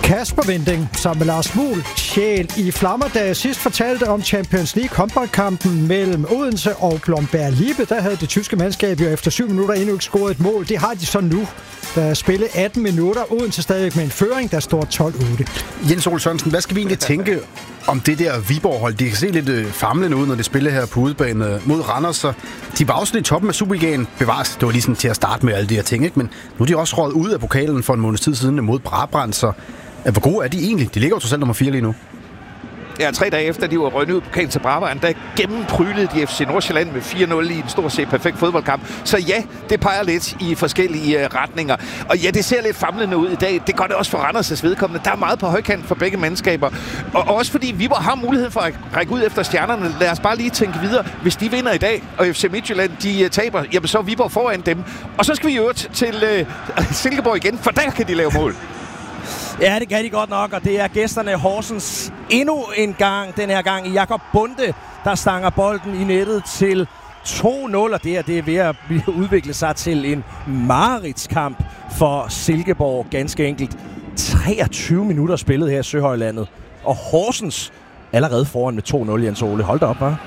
Kasper Winding sammen med Lars Muhl, sjæl i flammer, da jeg sidst fortalte om Champions League håndboldkampen mellem Odense og Blomberg Lippe. Der havde det tyske mandskab jo efter 7 minutter endnu ikke scoret et mål. Det har de så nu. Der spillet 18 minutter. Odense stadig med en føring, der står 12-8. Jens Ole Sørensen, hvad skal vi egentlig tænke om det der Viborg-hold? De kan se lidt famlende ud, når de spiller her på udebane mod Randers. Så de var også lidt i toppen af Superligaen. Bevares, det var lige sådan til at starte med alle de her ting, ikke? Men nu er de også røget ud af pokalen for en måneds tid siden mod Brabrand. Så hvor gode er de egentlig? De ligger jo totalt nummer 4 lige nu. Ja, 3 dage efter, de var røget ud på pokalen til Brabrand, der gennemprylede de FC Nordsjælland med 4-0 i en stort set perfekt fodboldkamp. Så ja, det peger lidt i forskellige retninger. Og ja, det ser lidt famlende ud i dag. Det gør det også for Randers' vedkommende. Der er meget på højkant for begge mandskaber. Og også fordi Viborg har mulighed for at række ud efter stjernerne. Lad os bare lige tænke videre. Hvis de vinder i dag, og FC Midtjylland de taber, jamen så er Viborg foran dem. Og så skal vi jo til Silkeborg igen, for der kan de lave mål. Ja, det kan de godt nok, og det er gæsterne Horsens endnu en gang, den her gang Jakob Bunde, der stanger bolden i nettet til 2-0, og det er ved at udvikle sig til en mareridtskamp for Silkeborg, ganske enkelt. 23 minutter spillet her i Søhøjlandet, og Horsens allerede foran med 2-0, Jens Ole. Hold da op, hva'?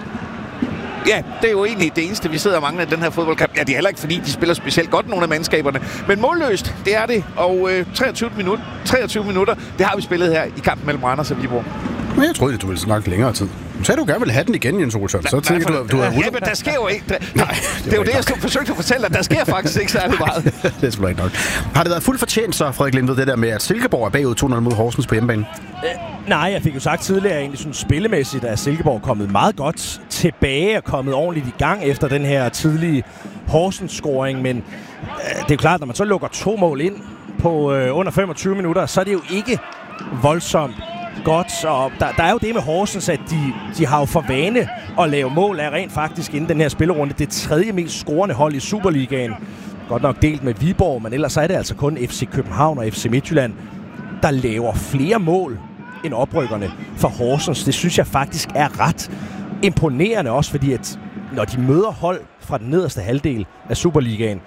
Ja, det er jo egentlig det eneste, vi sidder og mangler i den her fodboldkamp. Ja, det er heller ikke, fordi de spiller specielt godt, nogle af mandskaberne. Men målløst, det er det. Og 23 minutter, det har vi spillet her i kampen mellem Randers og Viborg. Men jeg troede, du ville snakke længere tid. Du sagde, du gerne ville have den igen, Jens Ole Sørensen. Så tænker du har... Ja, men der sker jo ikke... Nej, det er jo det, jeg forsøgte at fortælle dig. Der sker faktisk ikke særlig meget. Det er sgu ikke nok. Har det været fuldt fortjent så, Frederik Lindved, det der med, at Silkeborg er bagud 2-0 mod Horsens på hjemmebane? Nej, jeg fik jo sagt tidligere, at jeg synes spillemæssigt er Silkeborg kommet meget godt tilbage og kommet ordentligt i gang efter den her tidlige Horsens-scoring. Men det er jo klart, når man så lukker 2 mål ind på under 25 minutter, så er det jo ikke voldsomt godt. Og der er jo det med Horsens, at de har jo for vane at lave mål af rent faktisk inden den her spillerunde. Det 3. mest scorende hold i Superligaen. Godt nok delt med Viborg, men ellers er det altså kun FC København og FC Midtjylland, der laver flere mål end oprykkerne for Horsens. Det synes jeg faktisk er ret imponerende også, fordi at når de møder hold fra den nederste halvdel af Superligaen,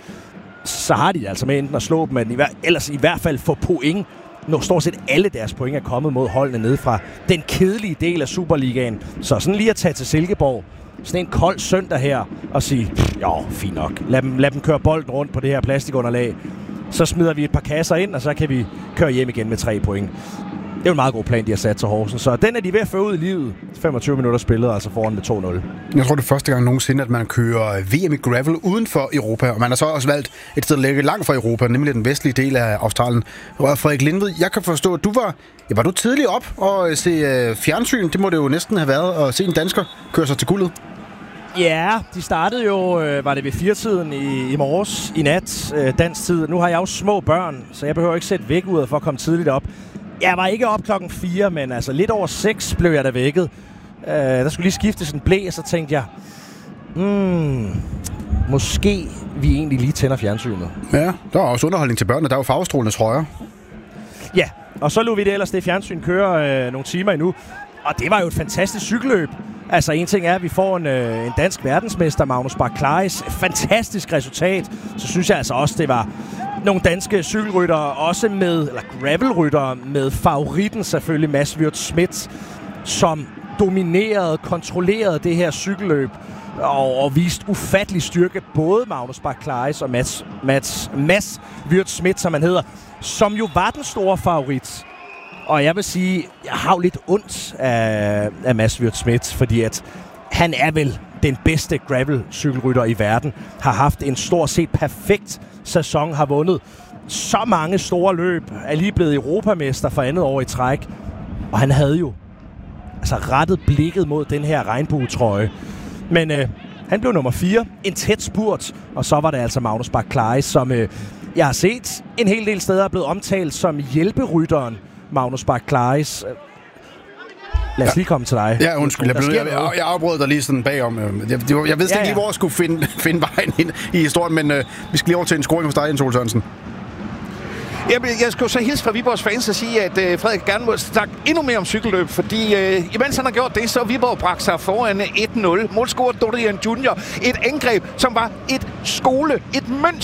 så har de altså med enten at slå dem, men ellers i hvert fald få point, når stort set alle deres point er kommet mod holdene nede fra den kedelige del af Superligaen. Så sådan lige at tage til Silkeborg, sådan en kold søndag her, og sige, jo, fint nok, lad dem køre bolden rundt på det her plastikunderlag. Så smider vi et par kasser ind, og så kan vi køre hjem igen med 3 point. Det er jo en meget god plan, de har sat til Horsens. Så den er de ved at føre ud i livet. 25 minutter spillet, altså foran med 2-0. Jeg tror, det er første gang nogensinde, at man kører VM i gravel uden for Europa. Og man har så også valgt et sted, der ligger langt fra Europa, nemlig den vestlige del af Australien. Og Frederik Lindved, jeg kan forstå, at var du tidligt op og se fjernsyn? Det må det jo næsten have været at se en dansker køre sig til guldet. Ja, de startede jo, var det ved 4-tiden i morges, i nat, dansk tid. Nu har jeg jo små børn, så jeg behøver ikke sætte væk ud for at komme tidligt op. Jeg var ikke op 4:00, men altså lidt over 6 blev jeg da vækket. Der skulle lige skiftes en blæ, og så tænkte jeg, måske vi egentlig lige tænder fjernsynet. Ja, der var også underholdning til børnene. Der var farvestrålende trøjer. Ja, og så lod vi det ellers det fjernsyn køre nogle timer endnu. Og det var jo et fantastisk cykelløb. Altså en ting er, at vi får en dansk verdensmester, Magnus Bach Claes. Fantastisk resultat. Så synes jeg altså også, det var nogle danske cykelryttere, også eller gravelryttere med favoritten selvfølgelig, Mads Wirt Schmidt, som dominerede, kontrollerede det her cykelløb og viste ufattelig styrke. Både Magnus Bach Claes og Mads Wirt Schmidt, som han hedder, som jo var den store favorit. Og jeg vil sige, jeg har jo lidt ondt af Mads Wirt Schmidt, fordi at han er vel den bedste gravel-cykelrytter i verden. Har haft en stort set perfekt sæson, har vundet så mange store løb, er lige blevet europamester for andet år i træk. Og han havde jo altså rettet blikket mod den her regnbuetrøje. Men han blev nummer 4, en tæt spurt, og så var det altså Magnus Bach Claes, som jeg har set en hel del steder er blevet omtalt som hjælperytteren Magnus Bach Claes. Lad os lige komme til dig. Ja, undskyld. Jeg afbrød dig lige sådan bagom. Jeg ved ikke lige, hvor jeg skulle finde vejen ind i historien, men vi skal lige over til en scoring hos dig, Jens Ole Sørensen. Jamen, jeg skal jo så hilse fra Viborgs fans og sige, at Frederik gerne må snakke endnu mere om cykelløb, fordi imens han har gjort det, så har Viborg bragt sig foran 1-0. Målscorer Dorian Junior. Et angreb, som var et mønster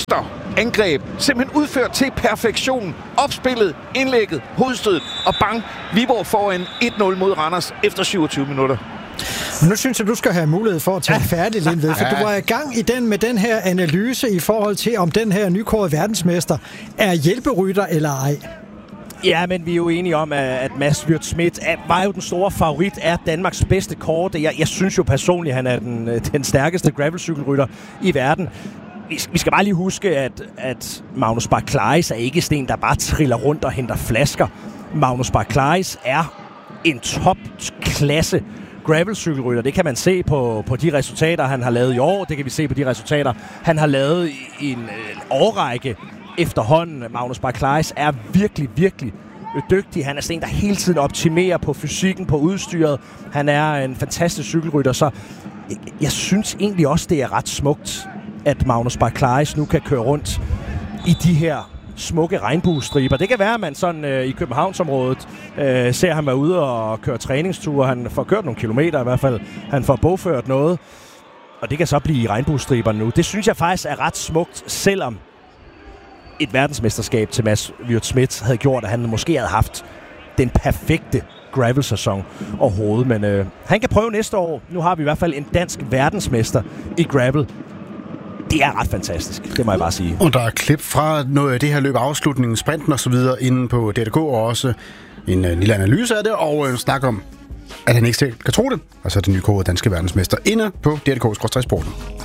angreb. Simpelthen udført til perfektion. Opspillet, indlægget, hovedstødet og bang. Viborg får en 1-0 mod Randers efter 27 minutter. Men nu synes jeg, du skal have mulighed for at tage færdig, Lindved, for du var i gang i med den her analyse i forhold til, om den her nykårede verdensmester er hjælperytter eller ej. Ja, men vi er jo enige om, at Mads Wirt Schmidt var jo den store favorit, er Danmarks bedste kort. Jeg synes jo personligt, at han er den stærkeste gravelcykelrytter i verden. Vi skal bare lige huske, at Magnus Bach-Klaris er ikke sådan en, der bare triller rundt og henter flasker. Magnus Bach-Klaris er en topklasse gravelcykelrytter. Det kan man se på de resultater, han har lavet i år. Det kan vi se på de resultater, han har lavet i en årrække efterhånden. Magnus Bach-Klaris er virkelig, virkelig dygtig. Han er sådan en, der hele tiden optimerer på fysikken, på udstyret. Han er en fantastisk cykelrytter, så jeg synes egentlig også, det er ret smukt, at Magnus Bach-Klaris nu kan køre rundt i de her smukke regnbuestriber. Det kan være, at man sådan i Københavnsområdet ser ham være ude og køre træningsture. Han får kørt nogle kilometer i hvert fald. Han får bogført noget. Og det kan så blive i regnbuestriberne nu. Det synes jeg faktisk er ret smukt, selvom et verdensmesterskab til Mads Wirt Schmidt havde gjort, at han måske havde haft den perfekte gravel-sæson overhovedet. Men han kan prøve næste år. Nu har vi i hvert fald en dansk verdensmester i gravel. Det er ret fantastisk, det må jeg bare sige. Og der er klip fra noget af det her løb, afslutningen, sprinten og så videre inde på DRK, og også en lille analyse af det, og snak om, at han ikke selv kan tro det. Altså den nye danske verdensmester inde på DRK/Sporten.